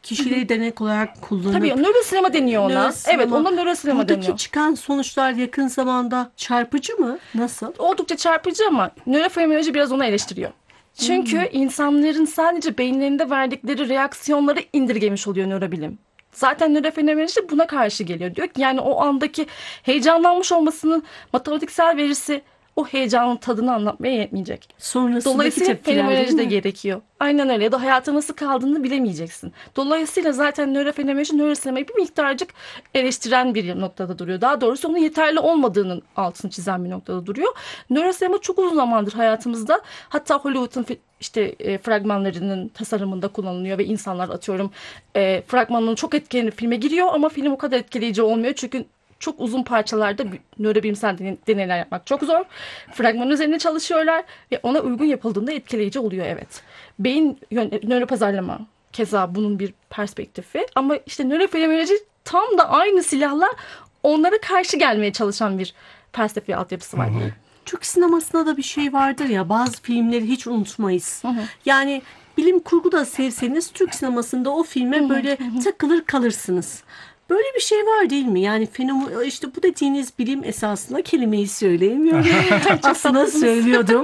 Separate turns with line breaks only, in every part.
kişileri denek olarak kullanıp...
Tabii nörosinema deniyor ona.
Nörosinema.
Evet, ona nörosinema
Buradaki
deniyor.
çıkan sonuçlar yakın zamanda çarpıcı mı? Nasıl?
Oldukça çarpıcı ama nörofenomenoloji biraz onu eleştiriyor. Çünkü insanların sadece beyinlerinde verdikleri reaksiyonları indirgemiş oluyor nörobilim. Zaten nörofenomenoloji buna karşı geliyor. Diyor ki yani o andaki heyecanlanmış olmasının matematiksel verisi o heyecanın tadını anlatmaya yetmeyecek.
Sonrasındaki
Dolayısıyla
tepkiler değil
fenomenoloji de
mi?
gerekiyor. Aynen öyle. Ya da hayata nasıl kaldığını bilemeyeceksin. Dolayısıyla zaten nörofenomenoloji nörosinemayı bir miktarcık eleştiren bir noktada duruyor. Daha doğrusu onun yeterli olmadığının altını çizen bir noktada duruyor. Nörosinema çok uzun zamandır hayatımızda. Hatta Hollywood'un fragmanlarının tasarımında kullanılıyor ve insanlar atıyorum fragmanının çok etkilenip filme giriyor ama film o kadar etkileyici olmuyor. Çünkü çok uzun parçalarda nörobilimsel deneyler yapmak çok zor. Fragman üzerine çalışıyorlar ve ona uygun yapıldığında etkileyici oluyor, evet. Beyin nöropazarlama keza bunun bir perspektifi ama işte nörofenomenoloji tam da aynı silahla onlara karşı gelmeye çalışan bir felsefi altyapısı var.
Türk sinemasında da bir şey vardır ya, bazı filmleri hiç unutmayız. Yani bilim kurgu da sevseniz Türk sinemasında o filme böyle takılır kalırsınız. Böyle bir şey var değil mi? Yani fenomen, işte bu dediğiniz bilim esasında, kelimeyi söyleyemiyorum. Aslında söylüyordum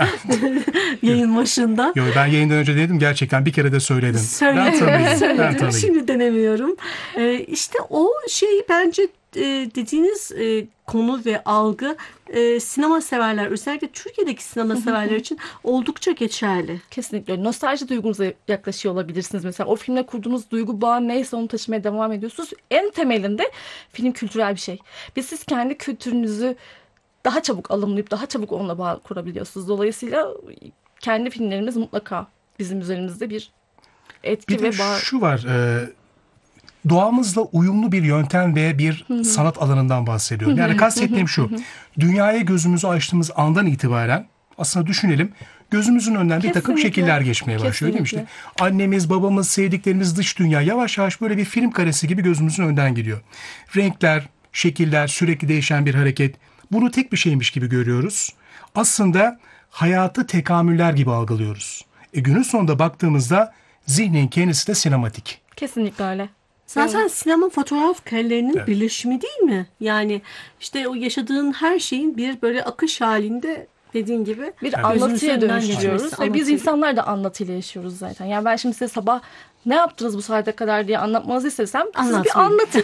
yayın başında.
Yok, ben yayından önce dedim, gerçekten bir kere de söyledim.
Söyledim.
Ben tanıyayım.
Şimdi denemiyorum. İşte o şey bence dediğiniz konu ve algı sinema severler, özellikle Türkiye'deki sinema severler için oldukça geçerli.
Kesinlikle. Nostalji duygunuza yaklaşıyor olabilirsiniz. Mesela o filmle kurduğunuz duygu bağı neyse onu taşımaya devam ediyorsunuz. En temelinde film kültürel bir şey. Ve siz kendi kültürünüzü daha çabuk alımlayıp daha çabuk onunla bağ kurabiliyorsunuz. Dolayısıyla kendi filmlerimiz mutlaka bizim üzerimizde bir etki
Bir de
ve bağ.
şu var, doğamızla uyumlu bir yöntem ve bir sanat alanından bahsediyorum. Yani kastettiğim şu, dünyaya gözümüzü açtığımız andan itibaren aslında düşünelim, gözümüzün önünden bir takım
Kesinlikle.
şekiller geçmeye başlıyor değil mi? İşte annemiz, babamız, sevdiklerimiz, dış dünya yavaş yavaş böyle bir film karesi gibi gözümüzün önünden gidiyor. Renkler, şekiller, sürekli değişen bir hareket. Bunu tek bir şeymiş gibi görüyoruz. Aslında hayatı tekamüller gibi algılıyoruz. Günün sonunda baktığımızda zihnin kendisi de sinematik.
Kesinlikle öyle.
Zaten sinema fotoğraf karelerinin birleşimi değil mi? Yani işte o yaşadığın her şeyin bir böyle akış halinde, dediğin gibi
Bir anlatıya dönüştürüyoruz. Ve biz insanlar da anlatıyla yaşıyoruz zaten. Yani ben şimdi size sabah ne yaptınız bu saate kadar diye anlatmanızı istesem siz bir anlatı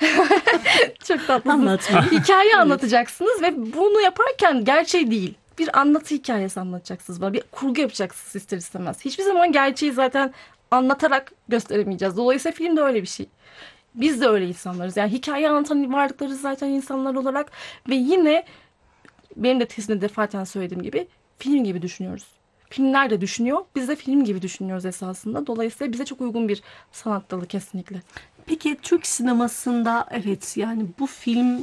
çok tatlısınız. Hikaye anlatacaksınız ve bunu yaparken gerçeği değil, bir anlatı hikayesi anlatacaksınız bana. Bir kurgu yapacaksınız ister istemez. Hiçbir zaman gerçeği zaten anlatarak gösteremeyeceğiz. Dolayısıyla film de öyle bir şey. Biz de öyle insanlarız. Yani hikaye anlatan varlıkları zaten insanlar olarak ve yine benim de tezimde defaten söylediğim gibi film gibi düşünüyoruz. Filmler de düşünüyor. Biz de film gibi düşünüyoruz esasında. Dolayısıyla bize çok uygun bir sanat dalı kesinlikle.
Peki Türk sinemasında evet, yani bu film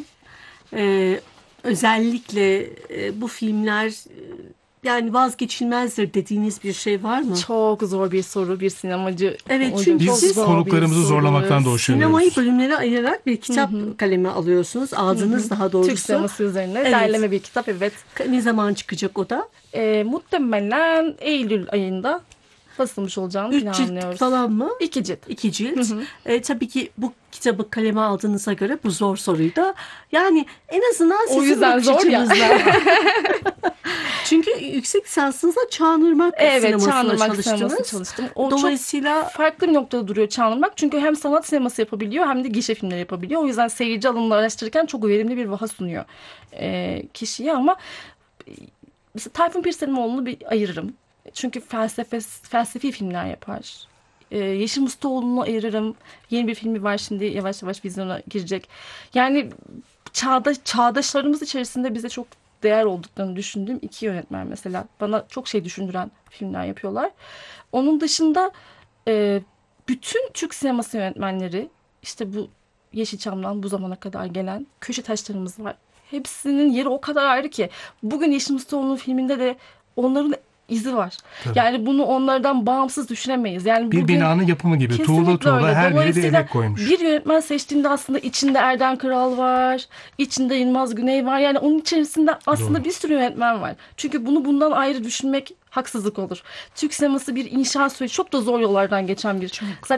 özellikle bu filmler yani vazgeçilmezdir dediğiniz bir şey var mı?
Çok zor bir soru bir sinemacı.
Evet, çünkü
Biz
siz
konuklarımızı zorlamaktan da hoşlanıyoruz.
sinemayı bölümlere ayırarak bir kitap kalemi alıyorsunuz. Aldınız daha doğrusu.
Türk sineması üzerine
Evet.
derleme bir kitap, evet.
Ne zaman çıkacak o da?
Muhtemelen Eylül ayında basılmış olacağını
3 cilt
planlıyoruz.
falan mı?
2 cilt.
2 cilt. Tabii ki bu kitabı kaleme aldığınıza göre bu zor soruyu da yani en azından sizin
O yüzden zor ya.
Çünkü yüksek lisansınızda Çağınırmak sinemasında
Çağınırmak
çalıştınız.
sinemasında çalıştım. O
Dolayısıyla
çok farklı bir noktada duruyor Çağınırmak. Çünkü hem sanat sineması yapabiliyor hem de gişe filmleri yapabiliyor. O yüzden seyirci alanını araştırırken çok verimli bir vaha sunuyor kişiye ama mesela Tayfun Pirselimoğlu'nu bir ayırırım. Çünkü felsefi filmler yapar. Yeşim Ustaoğlu'nu ayırırım. Yeni bir filmi var şimdi, yavaş yavaş vizyona girecek. Yani çağdaşlarımız içerisinde bize çok değer olduklarını düşündüğüm 2 yönetmen mesela. Bana çok şey düşündüren filmler yapıyorlar. Onun dışında bütün Türk sineması yönetmenleri, işte bu Yeşilçam'dan bu zamana kadar gelen köşe taşlarımız var. Hepsinin yeri o kadar ayrı ki. Bugün Yeşim Ustaoğlu'nun filminde de onların izi var.
Tabii.
Yani bunu onlardan bağımsız düşünemeyiz. Yani
Bir binanın yapımı gibi tuğla tuğla her biri bir emek koymuş.
Bir yönetmen seçtiğinde aslında içinde Erden Kıral var, içinde Yılmaz Güney var. Yani onun içerisinde aslında bir sürü yönetmen var. Çünkü bunu bundan ayrı düşünmek haksızlık olur. Türk sineması bir inşaat süreci, çok da zor yollardan geçen bir. Zaten